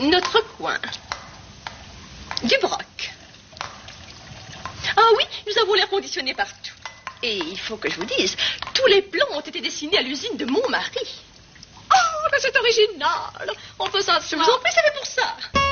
Notre coin. Du broc. Ah oui, nous avons l'air conditionné partout. Et il faut que je vous dise, tous les plans ont été dessinés à l'usine de mon mari. Oh, mais c'est original. On peut ça. Je vous en prie, c'est fait pour ça.